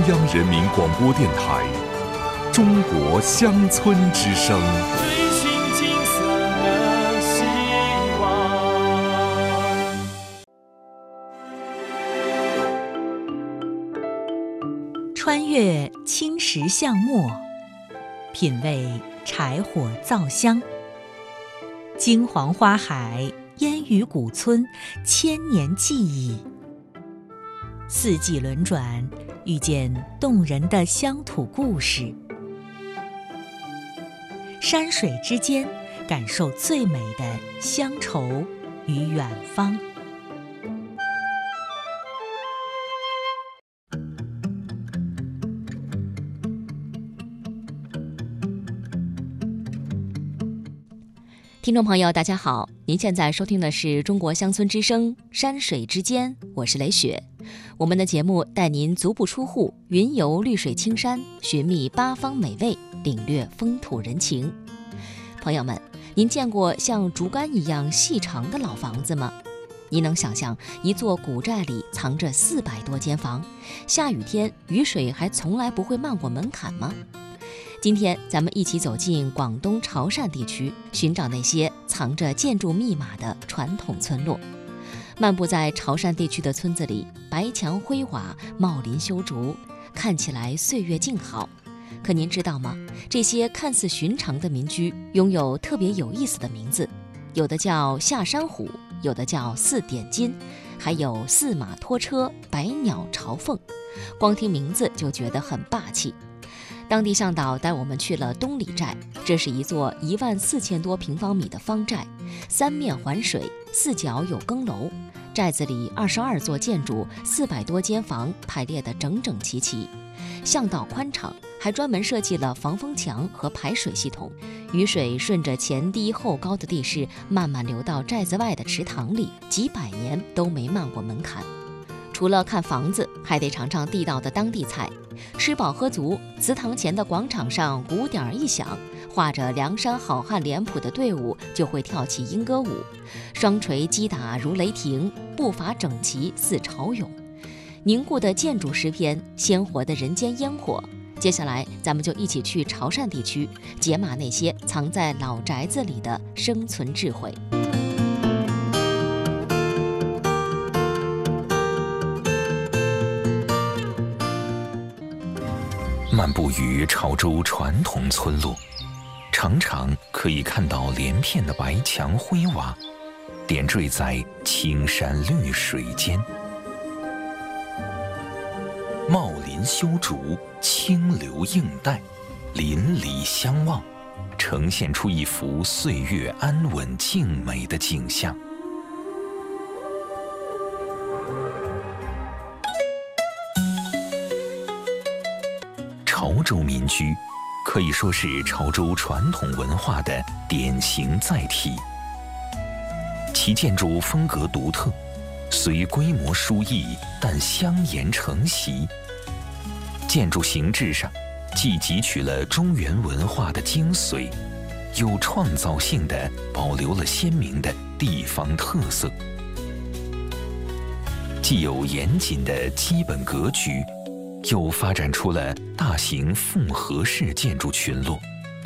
央人民广播电台《中国乡村之声》。 追寻金色的希望。 穿越青石巷陌，品味柴火灶香。金黄花海，烟雨古村，千年记忆。四季轮转，遇见动人的乡土故事。山水之间，感受最美的乡愁与远方。 听众朋友大家好，您现在收听的是中国乡村之声山水之间，我是雷雪。我们的节目带您足不出户，云游绿水青山，寻觅八方美味，领略风土人情。朋友们，您见过像竹竿一样细长的老房子吗？您能想象一座古寨里藏着400多间房，下雨天雨水还从来不会漫过门槛吗？今天咱们一起走进广东潮汕地区，寻找那些藏着建筑密码的传统村落。漫步在潮汕地区的村子里，白墙灰瓦，茂林修竹，看起来岁月静好。可您知道吗？这些看似寻常的民居拥有特别有意思的名字，有的叫下山虎，有的叫4点金，还有4马拖车、百鸟朝凤。光听名字就觉得很霸气。当地向导带我们去了东里寨，这是一座14000多平方米的方寨，3面环水，4角有更楼。寨子里22座建筑，400多间房排列得整整齐齐。巷道宽敞，还专门设计了防风墙和排水系统，雨水顺着前低后高的地势慢慢流到寨子外的池塘里，几百年都没漫过门槛。除了看房子，还得尝尝地道的当地菜。吃饱喝足，祠堂前的广场上鼓点一响，画着梁山好汉脸谱的队伍就会跳起莺歌舞，双锤击打如雷霆，步伐整齐似潮涌。凝固的建筑诗篇，鲜活的人间烟火。接下来咱们就一起去潮汕地区，解码那些藏在老宅子里的生存智慧。 漫步于潮州传统村落，常常可以看到连片的白墙灰瓦，点缀在青山绿水间。茂林修竹，清流映带，邻里相望，呈现出一幅岁月安稳静美的景象。潮州民居可以说是潮州传统文化的典型载体，其建筑风格独特，虽规模疏异，但香严承袭。建筑形制上，既汲取了中原文化的精髓，又创造性地保留了鲜明的地方特色，既有严谨的基本格局，又发展出了大型复合式建筑群落。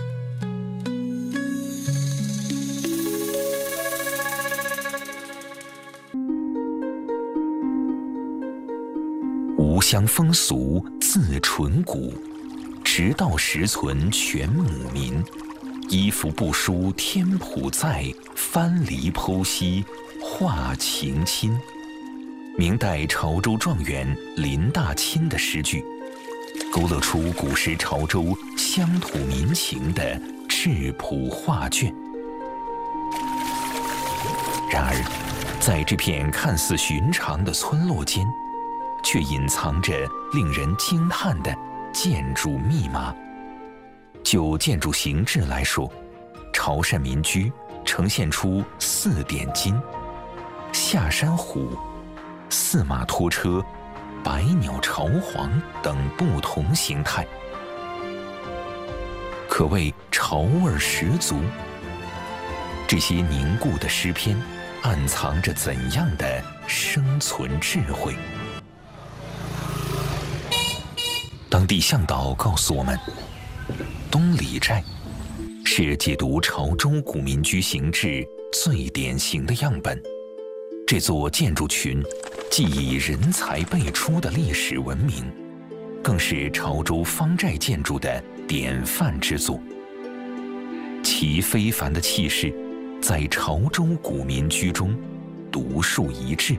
吾乡风俗自淳古，直道实存全母民。衣服不输天普在，藩篱剖析画情亲。明代潮州状元林大钦的诗句，勾勒出古时潮州乡土民情的质朴画卷。然而，在这片看似寻常的村落间，却隐藏着令人惊叹的建筑密码。就建筑形制来说，潮汕民居呈现出4点金、下山虎、4马拖车、百鸟朝皇等不同形态，可谓潮味十足。这些凝固的诗篇，暗藏着怎样的生存智慧？ 当地向导告诉我们，东里寨是解读潮州古民居形制最典型的样本。这座建筑群既以人才辈出的历史闻名，更是潮州方寨建筑的典范之作。其非凡的气势，在潮州古民居中独树一帜。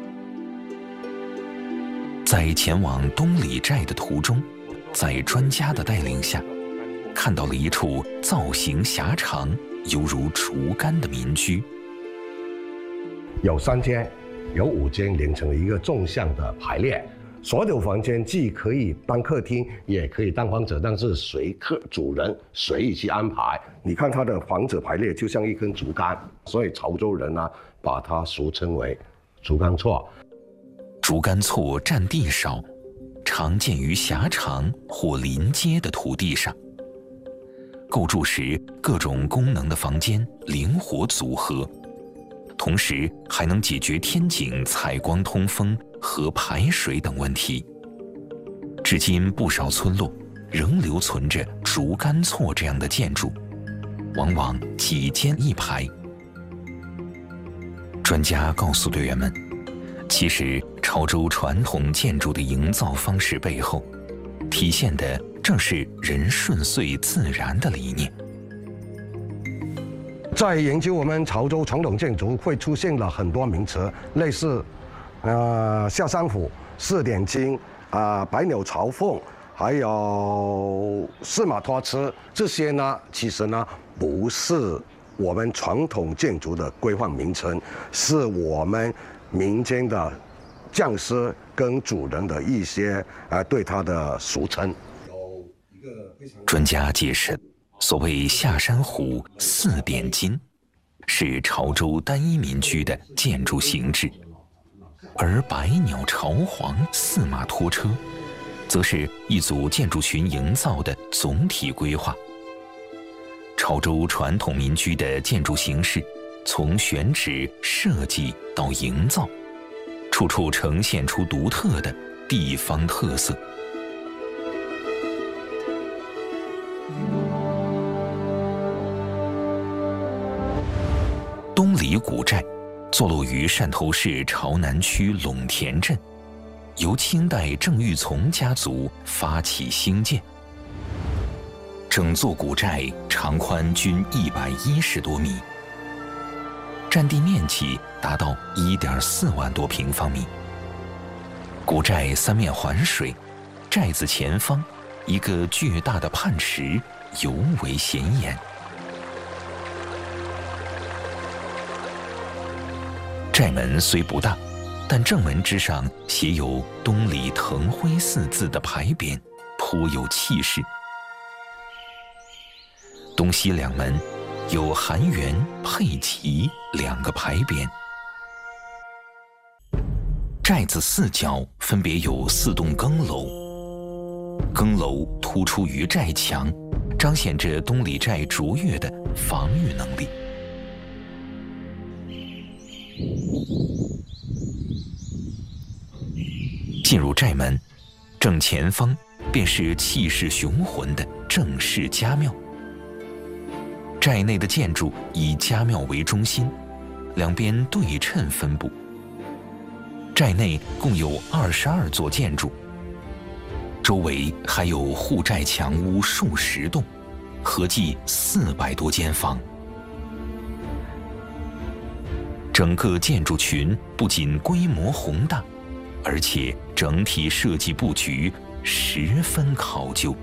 在前往东里寨的途中，在专家的带领下，看到了一处造型狭长、犹如竹竿的民居。 有3间，有5间连成了一个纵向的排列。所有房间既可以当客厅，也可以当房者，但是随主人随意去安排。你看它的房者排列就像一根竹竿，所以潮州人呢把它俗称为竹竿厝。 竹竿厝占地少，常见于狭长或临街的土地上。构筑时，各种功能的房间灵活组合，同时还能解决天井采光、通风和排水等问题。至今不少村落仍留存着竹竿厝这样的建筑，往往几间一排。专家告诉队员们，其实潮州传统建筑的营造方式背后，体现的正是人顺遂自然的理念。 在研究我们潮州传统建筑，会出现了很多名词，类似下山虎、4点金、百鸟朝凤，还有司马托池，这些呢，其实呢不是我们传统建筑的规范名称，是我们民间的匠师跟主人的一些对它的俗称。 专家解释，所谓下山虎、4点金，是潮州单一民居的建筑形制，而百鸟朝凰、4马拖车，则是一组建筑群营造的总体规划。潮州传统民居的建筑形式，从选址、设计到营造，处处呈现出独特的地方特色。东里古寨坐落于汕头市潮南区陇田镇，由清代郑玉琮家族发起兴建。整座古寨长宽均110多米，占地面积达到1.4万多平方米。古寨3面环水，寨子前方一个巨大的泮池尤为显眼。寨门虽不大，但正门之上写有“东里腾辉”4字的牌匾，颇有气势。东西2门有韩元、佩吉2个牌匾。寨子4角分别有4栋更楼，更楼突出于寨墙，彰显着东里寨卓越的防御能力。进入寨门，正前方便是气势雄浑的郑氏家庙。寨内的建筑以家庙为中心，两边对称分布。寨内共有22座建筑，周围还有护寨墙屋数十栋，合计400多间房。整个建筑群不仅规模宏大，而且整体设计布局十分考究。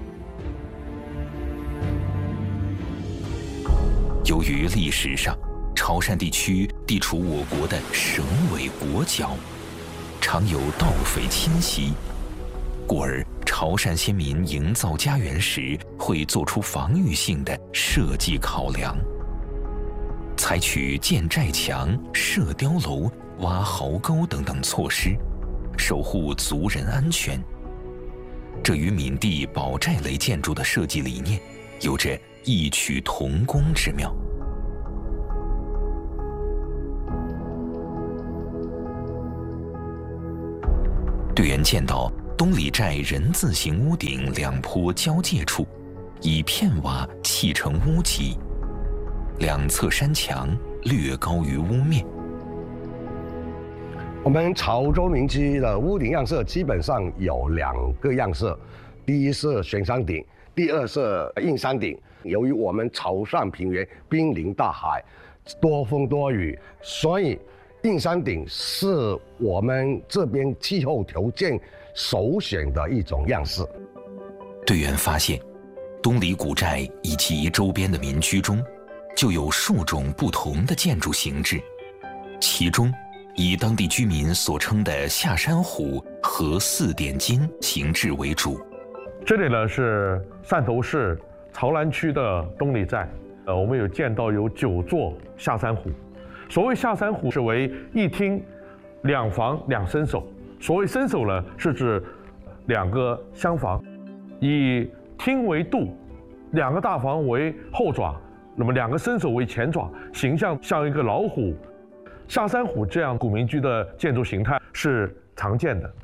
由于历史上潮汕地区地处我国的省尾国角，常有盗匪侵袭，故而潮汕先民营造家园时会做出防御性的设计考量，采取建寨墙、设碉楼、挖壕沟等等措施，守护族人安全。这与闽地堡寨类建筑的设计理念有着异曲同工之妙。队员见到东里寨人字形屋顶两坡交界处，以片瓦砌成屋脊，两侧山墙略高于屋面。 我们潮州民居的屋顶样式基本上有2个样式，第一是悬山顶，第二是硬山顶。由于我们潮汕平原濒临大海，多风多雨，所以硬山顶是我们这边气候条件首选的一种样式。 队员发现，东里古寨以及周边的民居中，就有数种不同的建筑形制，其中以当地居民所称的下山虎和4点金形制为主。 这里呢是汕头市潮南区的东里寨，我们有见到有9座下山虎。所谓下山虎是为1厅2房2伸手，所谓伸手呢是指2个厢房，以厅为肚，2个大房为后爪，那么2个伸手为前爪，形象像一个老虎。下山虎这样古民居的建筑形态是常见的。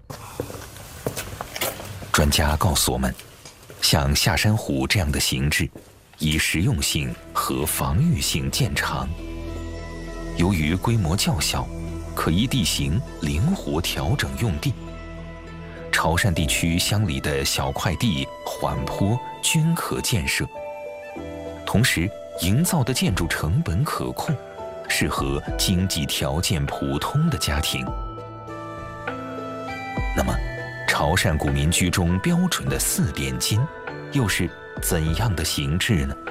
专家告诉我们，像下山虎这样的形制，以实用性和防御性见长。由于规模较小，可依地形灵活调整用地。潮汕地区乡里的小块地、缓坡均可建设，同时营造的建筑成本可控，适合经济条件普通的家庭。那么，潮汕古民居中标准的4点金，又是怎样的形制呢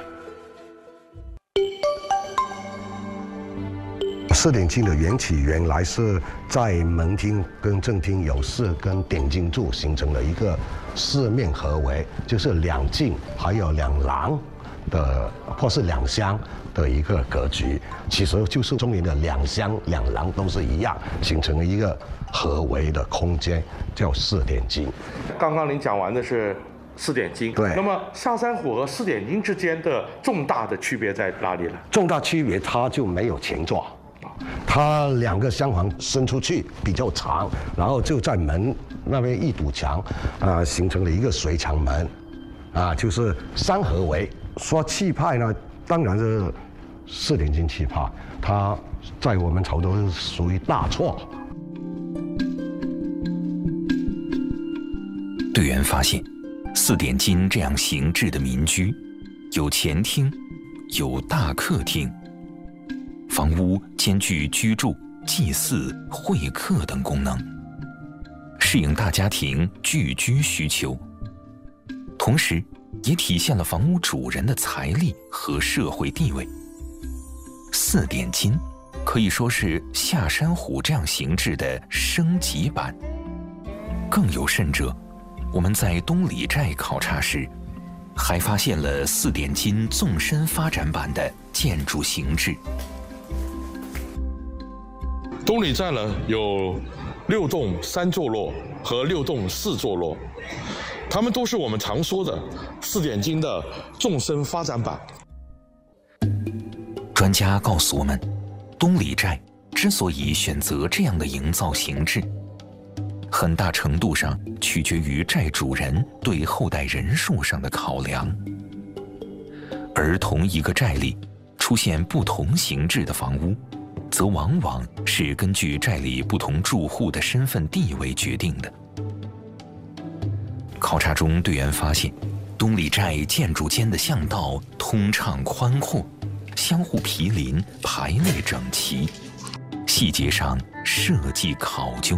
？4点金的缘起原来是在门厅跟正厅有4根点金柱形成了一个4面合围，就是2进还有2廊的，或是2厢的一个格局。其实就是中间的2厢2廊都是一样，形成了一个合围的空间，叫4点金。 刚刚您讲完的是4点金， 对。 那么下山虎和4点金之间的重大的区别在哪里呢？ 重大区别，它就没有前座。它2个厢房伸出去比较长，然后就在门那边一堵墙，形成了一个水墙门，就是3合围。说气派呢，当然是4点金气派，它在我们潮州是属于大错。 队员发现，4点金这样形制的民居，有前厅，有大客厅。房屋兼具居住、祭祀、会客等功能，适应大家庭聚居需求，同时也体现了房屋主人的财力和社会地位。4点金可以说是下山虎这样形制的升级版。更有甚者，我们在东里寨考察时，还发现了4点金纵深发展版的建筑形制。 东里寨呢有6栋3座落和6栋4座落，它们都是我们常说的4点金的纵深发展版。 专家告诉我们，东里寨之所以选择这样的营造形制，很大程度上取决于寨主人对后代人数上的考量。而同一个寨里出现不同形制的房屋，则往往是根据寨里不同住户的身份地位决定的。考察中，队员发现，东里寨建筑间的巷道通畅宽阔，相互毗邻，排列整齐，细节上设计考究。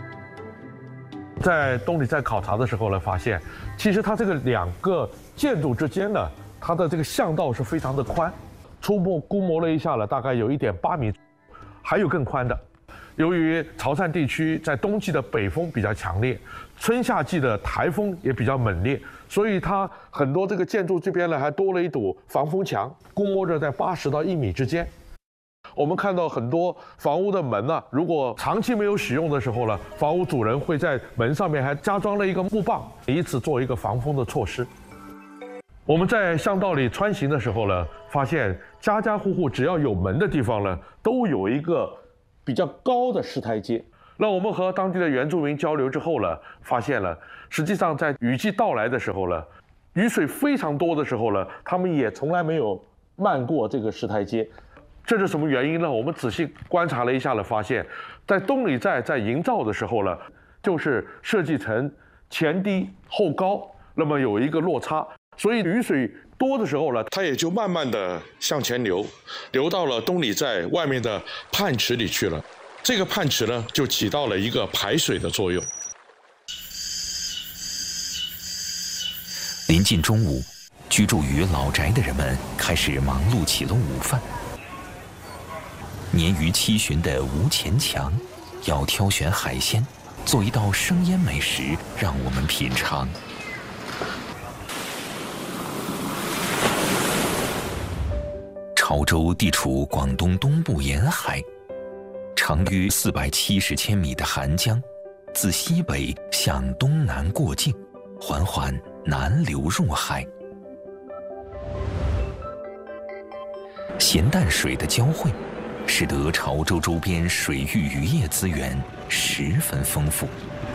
在东里寨考察的时候呢，发现其实它这个2个建筑之间呢，它的这个巷道是非常的宽，初步估摸了一下呢，大概有1.8米。还有更宽的。由于潮汕地区在冬季的北风比较强烈，春夏季的台风也比较猛烈，所以它很多这个建筑这边呢还多了一堵防风墙，估摸着在80到1米之间。我们看到很多房屋的门呢，如果长期没有使用的时候呢，房屋主人会在门上面还加装了一个木棒，以此做一个防风的措施。我们在巷道里穿行的时候呢，发现家家户户只要有门的地方呢，都有一个比较高的石台阶。 那我们和当地的原住民交流之后呢，发现了实际上在雨季到来的时候呢，雨水非常多的时候呢，他们也从来没有漫过这个石台阶。这是什么原因呢？我们仔细观察了一下呢，发现，在东里寨在营造的时候呢，就是设计成前低后高，那么有一个落差，所以雨水多的时候呢， 它也就慢慢的向前流，流到了东里寨外面的泮池里去了。这个泮池呢，就起到了一个排水的作用。 临近中午，居住于老宅的人们开始忙碌起了午饭。年逾7旬的吴前强要挑选海鲜，做一道生腌美食让我们品尝。潮州地处广东东部沿海，长约470千米的韩江，自西北向东南过境，缓缓南流入海。咸淡水的交汇，使得潮州周边水域渔业资源十分丰富。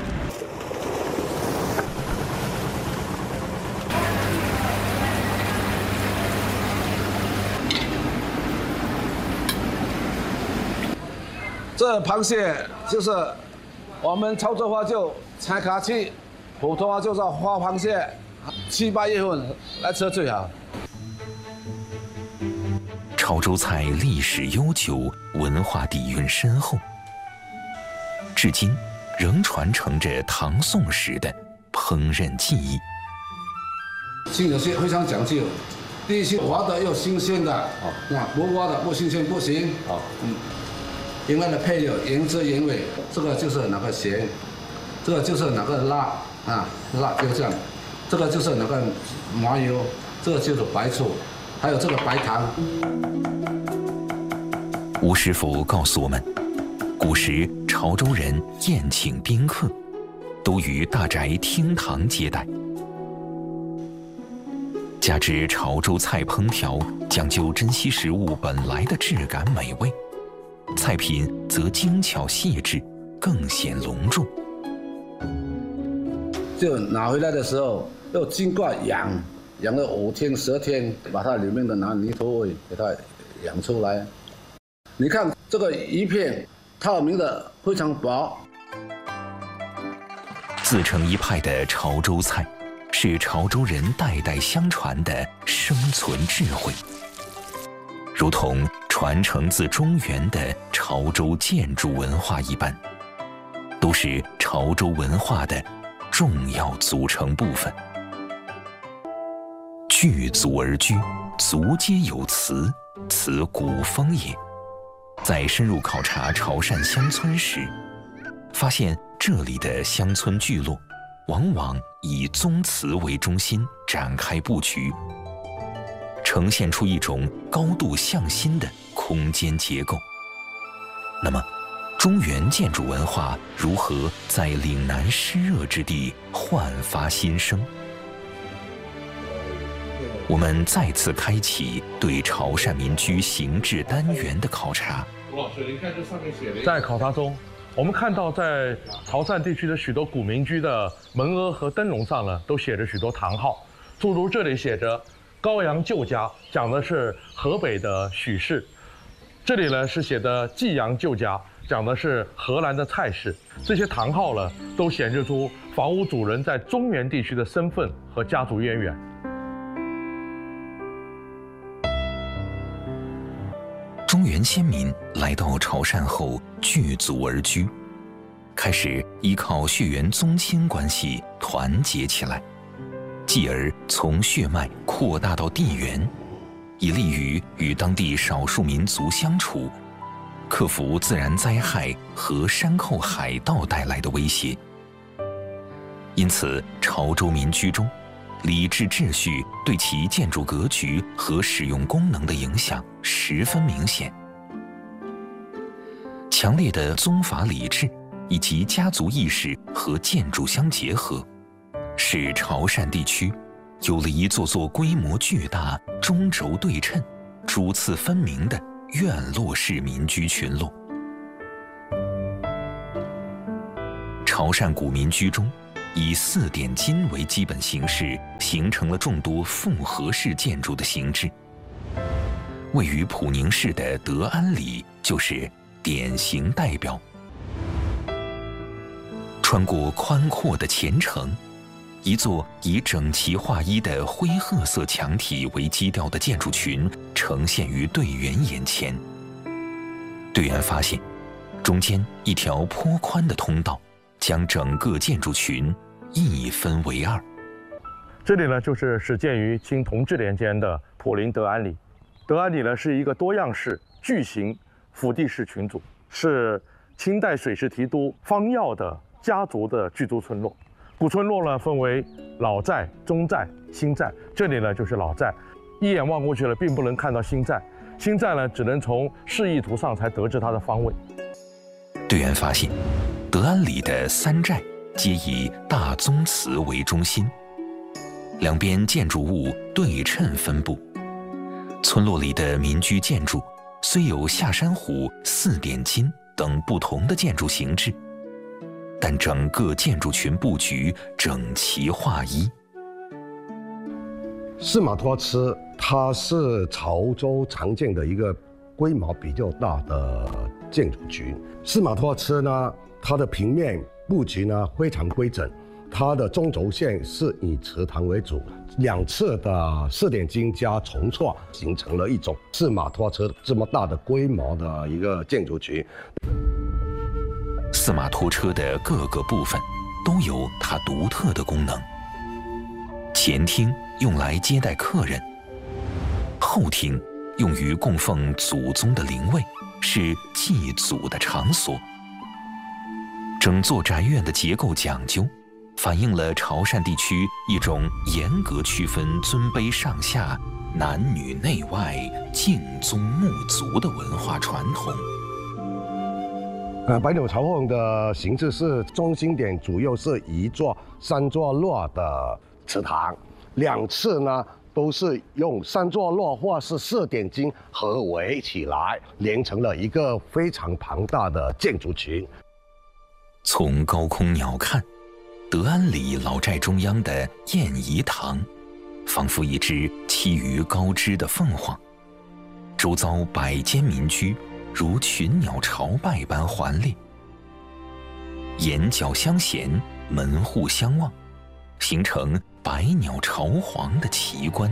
这螃蟹就是我们潮州话就柴卡器，普通话就叫花螃蟹，7、8月份来吃最好。 潮州菜历史悠久，文化底蕴深厚，至今仍传承着唐宋时的烹饪技艺。 新有些非常讲究，第一挖的要新鲜的，那不挖的不新鲜不行。另外的配料原汁原味，这个就是那个咸，这个就是那个辣辣就这样，这个就是那个麻油，这个就是白醋，还有这个白糖。 吴师傅告诉我们，古时潮州人宴请宾客，都于大宅厅堂接待。加之潮州菜烹调讲究珍惜食物本来的质感美味，菜品则精巧细致，更显隆重。 就拿回来的时候，要经过养了5天10天，把它里面的那泥土味给它养出来。你看这个鱼片，透明的非常薄。 自成一派的潮州菜，是潮州人代代相传的生存智慧，如同传承自中原的潮州建筑文化一般，都是潮州文化的重要组成部分。聚族而居，族皆有祠，此古风也。在深入考察潮汕乡村时，发现这里的乡村聚落往往以宗祠为中心展开布局，呈现出一种高度向心的空间结构。那么，中原建筑文化如何在岭南湿热之地焕发新生？我们再次开启对潮汕民居形制单元的考察。 吴老师，您看这上面写的， 在考察中，我们看到在潮汕地区的许多古民居的门额和灯笼上呢，都写着许多堂号，诸如这里写着高阳旧家，讲的是河北的许氏；这里呢是写的济阳旧家，讲的是荷兰的蔡氏。这些堂号呢，都显示出房屋主人在中原地区的身份和家族渊源。 中原先民来到潮汕后聚族而居，开始依靠血缘宗亲关系团结起来，继而从血脉扩大到地缘，以利于与当地少数民族相处，克服自然灾害和山寇海盗带来的威胁。因此，潮州民居中，礼制秩序对其建筑格局和使用功能的影响十分明显。强烈的宗法礼制以及家族意识和建筑相结合，使潮汕地区有了一座座规模巨大、中轴对称、主次分明的院落式民居群落。 潮汕古民居中，以4点金为基本形式，形成了众多复合式建筑的形制。位于普宁市的德安里就是典型代表。穿过宽阔的前城，一座以整齐划一的灰褐色墙体为基调的建筑群呈现于队员眼前。队员发现，中间一条颇宽的通道将整个建筑群一分为2。 这里呢，就是始建于清同治年间的普宁德安里。德安里呢，是一个多样式巨型府地式群组，是清代水师提督方耀的家族的居住村落。古村落呢，分为老寨、中寨、新寨。这里呢，就是老寨，一眼望过去了，并不能看到新寨。新寨呢，只能从示意图上才得知它的方位。 队员发现，德安里的3寨皆以大宗祠为中心，两边建筑物对称分布。村落里的民居建筑虽有下山虎、4点金等不同的建筑形制，但整个建筑群布局整齐划一。 司马托祠它是潮州常见的一个规模比较大的建筑群。司马托祠呢，它的平面布局呢非常规整，它的中轴线是以祠堂为主，2侧的4点金加重错形成了一种司马托祠这么大的规模的一个建筑群。 司马托车的各个部分都有它独特的功能。前厅用来接待客人，后厅用于供奉祖宗的灵位，是祭祖的场所。整座宅院的结构讲究，反映了潮汕地区一种严格区分尊卑上下、男女内外、敬宗沐族的文化传统。 百鸟朝凤的形制是中心点主要是一座3座落的祠堂，2侧呢都是用3座落或是4点金合围起来，连成了一个非常庞大的建筑群。 从高空鸟看，德安里老寨中央的燕仪堂，仿佛一只栖于高枝的凤凰，周遭100间民居如群鸟朝拜般环列，檐角相衔，门户相望，形成百鸟朝皇的奇观。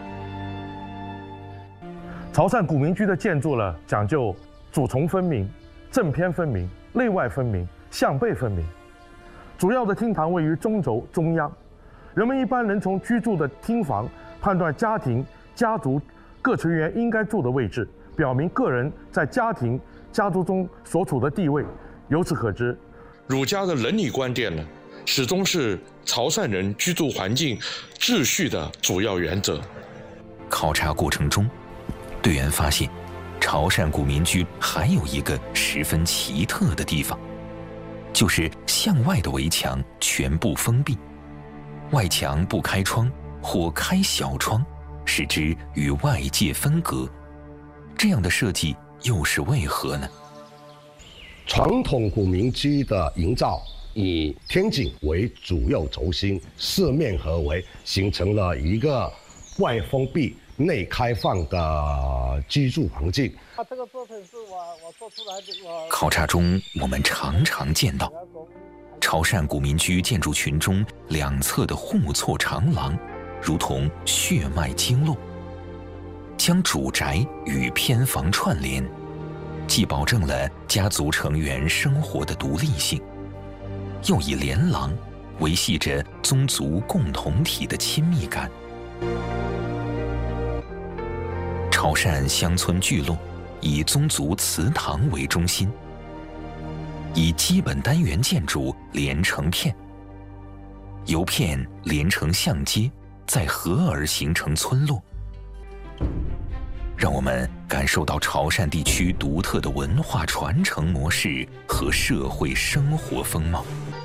潮汕古民居的建筑呢，讲究主从分明、正偏分明、内外分明、向背分明。主要的厅堂位于中轴中央，人们一般能从居住的厅房判断家庭、家族各成员应该住的位置，表明个人在家庭、家族中所处的地位。由此可知， 儒家的伦理观点呢，始终是潮汕人居住环境秩序的主要原则。 考察过程中，队员发现，潮汕古民居还有一个十分奇特的地方，就是向外的围墙全部封闭，外墙不开窗或开小窗，使之与外界分隔。这样的设计又是为何呢？ 传统古民居的营造以天井为主要轴心，四面合围，形成了一个外封闭、内开放的居住环境。 这个做成是我做出来的。 考察中，我们常常见到潮汕古民居建筑群中两侧的互错长廊，如同血脉经络，将主宅与偏房串联，既保证了家族成员生活的独立性，又以连廊维系着宗族共同体的亲密感。潮汕乡村聚落以宗族祠堂为中心，以基本单元建筑连成片，由片连成巷街，再合而形成村落，让我们感受到潮汕地区独特的文化传承模式和社会生活风貌。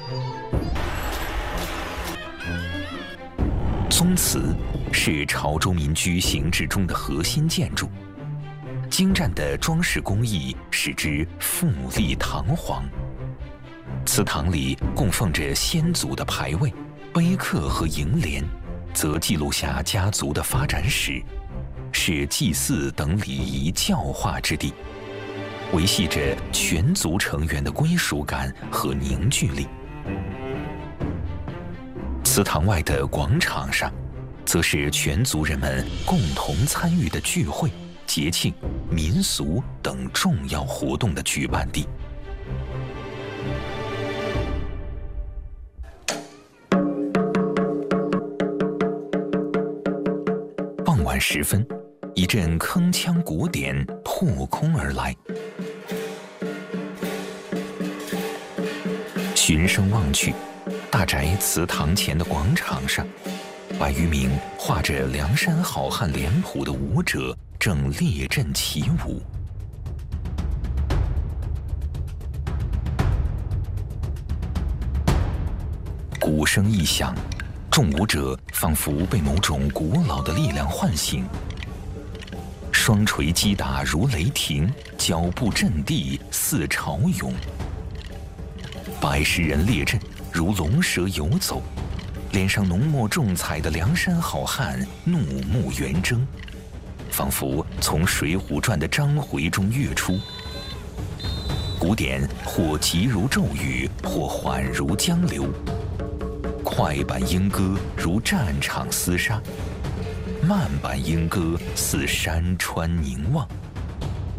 宗祠是潮州民居形制中的核心建筑，精湛的装饰工艺使之富丽堂皇。 祠堂里供奉着先祖的牌位、碑刻和楹联，则记录下家族的发展史，是祭祀等礼仪教化之地，维系着全族成员的归属感和凝聚力。祠堂外的广场上，则是全族人们共同参与的聚会、节庆、民俗等重要活动的举办地。傍晚时分，一阵铿锵鼓点破空而来，循声望去，大宅祠堂前的广场上，100余名画着梁山好汉脸谱的武者正列阵起舞。鼓声一响，众武者仿佛被某种古老的力量唤醒，双锤击打如雷霆，脚步震地似潮涌。110人列阵，如龙蛇游走，脸上浓墨重彩的梁山好汉怒目圆睁，仿佛从《水浒传》的章回中跃出。鼓点或急如骤雨，或缓如江流，快板莺歌如战场厮杀，慢板莺歌似山川凝望。